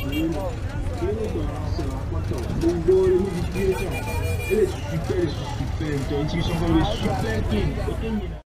Elle est super, super. Ton intuition, elle est super clean.